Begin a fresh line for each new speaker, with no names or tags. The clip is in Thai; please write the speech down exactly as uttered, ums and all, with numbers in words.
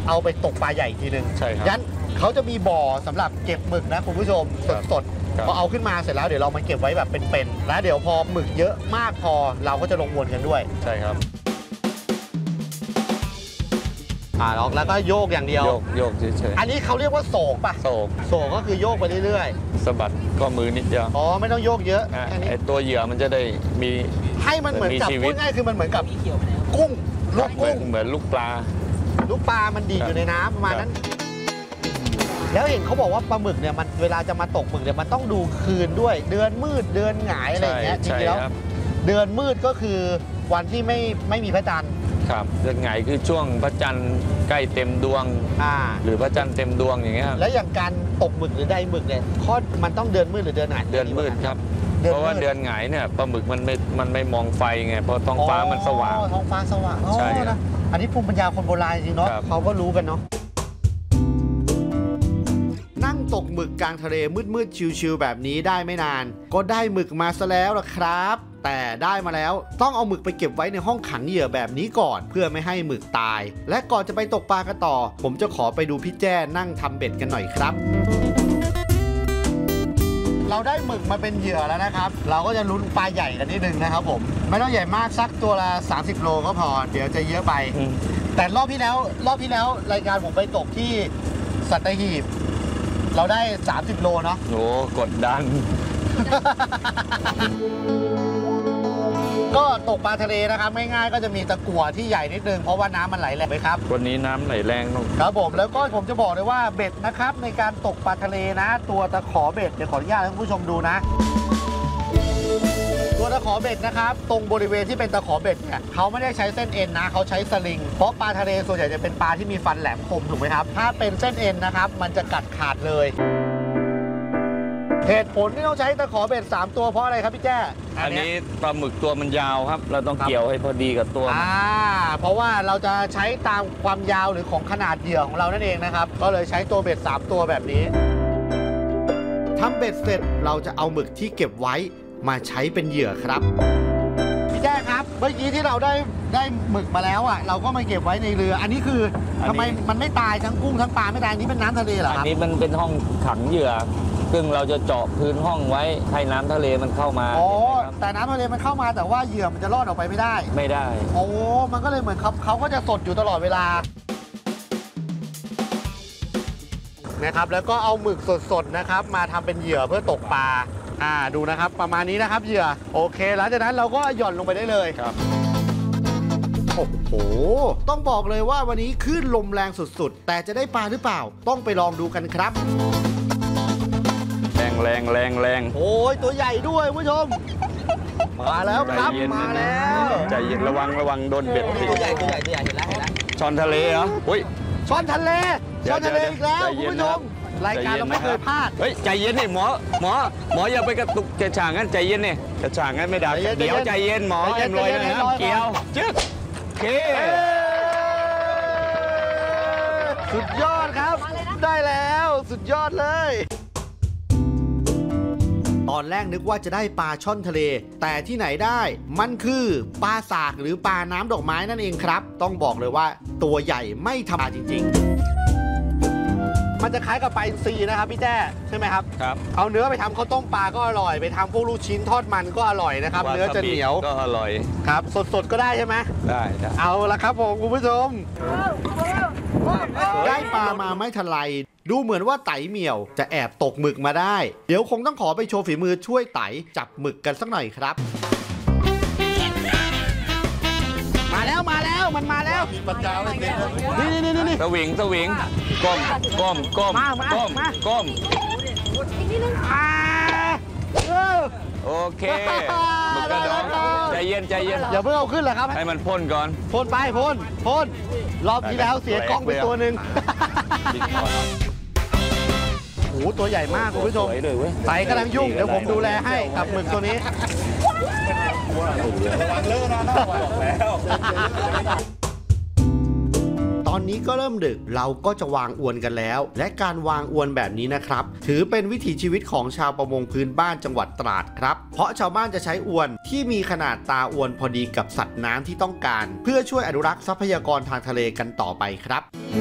เอาไปตกปลาใหญ่ทีนึง
ใช่ครับ
ยันเขาจะมีบ่อสำหรับเก็บหมึกนะคุณผู้ชมสดๆพอเอาขึ้นมาเสร็จแล้วเดี๋ยวเรามาเก็บไว้แบบเป็นๆแล้วเดี๋ยวพอหมึกเยอะมากพอเราก็จะลงวนกันด้วย
ใช่ครับ
อ่าแล้วก็โยกอย่างเดียว
โยกโยกเฉย
ๆอันนี้เขาเรียกว่าโศกป่ะ
โศก
โศกก็คือโยกไปเรื่อย
ๆสะบัดก็มือนิดเดียว
อ๋อไม่ต้องโยกเยอะแค่นี้
ไอตัวเหยื่อมันจะได้มี
ให้มันเหมือนกับพูดง่ายคือมันเหมือนกับกุ้งลูกกุ้ง
เหมือนลูกปลา
ลูกปลามันดีอยู่ในน้ำประมาณนั้นแล้วเห็นเขาบอกว่าปลาหมึกเนี่ยมันเวลาจะมาตกหมึกเนี่ยมันต้องดูคืนด้วยเดือนมืดเดือนหงายอะไรอย่างเงี้ยจริงๆแล้วเดือนมืดก็คือวันที่ไม่ไม่มีพระจันทร์
ครับเดือนหงายคือช่วงพระจันทร์ใกล้เต็มดวงอ่าหรือพระจันทร์เต็มดวงอย่างเงี้ย
แล้วอย่างการตกหมึกหรือไดหมึกเนี่ยข้อมันต้องเดือนมืดหรือเดือนหงาย
เดือนมืดครับเพราะว่าเดือนหงายเนี่ยปลาหมึกมันไม่มันไม่มองไฟไงเพราะท้องฟ้ามันสว่าง
ท้องฟ้าสว่าง
ใช่
นะอันนี้ภูมิปัญญาคนโบราณจริงเนาะเขาก็รู้กันเนาะนั่งตกหมึกกลางทะเลมืดๆชิวๆแบบนี้ได้ไม่นานก็ได้หมึกมาซะแล้วล่ะครับแต่ได้มาแล้วต้องเอาหมึกไปเก็บไว้ในห้องขังเหยื่อแบบนี้ก่อนเพื่อไม่ให้หมึกตายและก่อนจะไปตกปลากันต่อผมจะขอไปดูพี่แจ้นั่งทำเบ็ดกันหน่อยครับเราได้หมึกมาเป็นเหยื่อแล้วนะครับเราก็จะลุ้นปลาใหญ่กันนิดนึงนะครับผมไม่ต้องใหญ่มากสักตัวละสามสิบโลก็พอเดี๋ยวจะเยอะไปแต่รอบที่แล้วรอบที่แล้วรายการผมไปตกที่สัตหีบเราได้สามสิบโลเนาะ
โอ้กดดัน
ก็ตกปลาทะเลนะครับง่ายๆก็จะมีตะกั่วที่ใหญ่นิดนึงเพราะว่าน้ำมันไหลแรงไหมครับ
วันนี้น้ำไหลแรง
ครับผมแล้วก็ผมจะบอกเลยว่าเบ็ดนะครับในการตกปลาทะเลนะตัวตะขอเบ็ดเดี๋ยวขออนุญาตให้คุณผู้ชมดูนะตัวตะขอเบ็ดนะครับตรงบริเวณที่เป็นตะขอเบ็ดเนี่ยเขาไม่ได้ใช้เส้นเอ็นนะเขาใช้สลิงเพราะปลาทะเลส่วนใหญ่จะเป็นปลาที่มีฟันแหลมคมถูกไหมครับถ้าเป็นเส้นเอ็นนะครับมันจะกัดขาดเลยเหตุผลที่ต้องใช้ตะขอเบ็ดสามตัวเพราะอะไรครับพี่แจ้
อันนี้ปลาหมึกตัวมันยาวครับเราต้องเกี่ยวให้พอดีกับตัว
อ่าเพราะว่าเราจะใช้ตามความยาวหรือของขนาดเหยื่อของเรานั่นเองนะครับก็เลยใช้ตัวเบ็ดสามตัวแบบนี้ทำเบ็ดเสร็จเราจะเอาหมึกที่เก็บไว้มาใช้เป็นเหยื่อครับพี่แจ้ครับเมื่อกี้ที่เราได้ได้หมึกมาแล้วอ่ะเราก็มาเก็บไว้ในเรืออันนี้คือทำไมมันไม่ตายทั้งกุ้งทั้งปลาไม่ตายอันนี้เป็นน้ำทะเลเหรอครับ
อันนี้มันเป็นห้องขังเหยื่อซึ่งเราจะเจาะพื้นห้องไว้ให้น้ำทะเลมันเข้ามา
อ๋อแต่น้ำทะเลมันเข้ามาแต่ว่าเหยื่อมันจะรอดออกไปไม่ได้
ไม่ได้
โอ้มันก็เลยเหมือนเขาเขาก็จะสดอยู่ตลอดเวลานะครับแล้วก็เอาหมึกสดๆนะครับมาทำเป็นเหยื่อเพื่อตกปลาอ่าดูนะครับประมาณนี้นะครับเหยื่อโอเคหลังจากนั้นเราก็หย่อนลงไปได้เลย
ครับ
โอ้โหต้องบอกเลยว่าวันนี้คลื่นลมแรงสุดๆแต่จะได้ปลาหรือเปล่าต้องไปลองดูกันครับ
แรงแรงแรงแรง
โอ้ยตัวใหญ่ด้วยผู้ชมมาแล้วครับมาแล้ว
ใจเย็นระวังระวังโดนเบ็ด
ตัวใหญ่ตัวใหญ่ตัวใหญ่เห็นแล้วเห็นแล้ว
ช้อนทะเลเหรออุ้ย
ช้อนทะเลช้อนทะเลอีกแล้วคุณผู้ชมรายการเราไม่เคยพลาด
เฮ้ยใจเย็นนี่หมอหมอหมออย่าไปกระตุกกระช่างงั้นใจเย็นนี่กระช่างงั้นไม่ได้เดี๋ยวใจเย็นหมอเอ็มลอยนะเกี่ยวจึ๊กโอเค
สุดยอดครับได้แล้วสุดยอดเลยตอนแรกนึกว่าจะได้ปลาช่อนทะเลแต่ที่ไหนได้มันคือปลาสากหรือปลาน้ำดอกไม้นั่นเองครับต้องบอกเลยว่าตัวใหญ่ไม่ธรรมดาจริงๆมันจะคล้ายกับปลาอินทรีนะครับพี่แจ้ใช่ไหมครับ
ครับ
เอาเนื้อไปทำข้าวต้มปลาก็อร่อยไปทำพวกลูกชิ้นทอดมันก็อร่อยนะครับเนื้อจะเหนียว
ก็อร่อย
ครับสดๆก็ได้ใช่ไหม
ได้
เอาละครับผมคุณผู้ชมได้ปลามาไม่ทันไรดูเหมือนว่าไตเหมี่ยวจะแอบตกหมึกมาได้เดี๋ยวคงต้องขอไปโชว์ฝีมือช่วยไตจับหมึกกันสักหน่อยครับมาแล้วมาแล้วมันมาแล้วมีปัญญาเลยนี่นี่นี่นี่
สวิงสวิงก้มก้มก้มก้มก้มโอเคใจเย็นใจเย็น
อย่าเพิ่งเอาขึ้นเลยครับ
ให้มันพ่นก่อน
พ่นไปพ่นพ่นรอบที่แล้วเสียกล้องไปตัวหนึ่งโอ้โหตัวใหญ่มากคุณผู้ชมไตกำลังยุ่งเดี๋ยวผมดูแลให้กับหมึกตัวนี้ตอนนี้ก็เริ่มดึกเราก็จะวางอวนกันแล้วและการวางอวนแบบนี้นะครับถือเป็นวิถีชีวิตของชาวประมงพื้นบ้านจังหวัดตราดครับเพราะชาวบ้านจะใช้อวนที่มีขนาดตาอวนพอดีกับสัตว์น้ำที่ต้องการเพื่อช่วยอนุรักษ์ทรัพยากรทางทะเลกันต่อไปครับ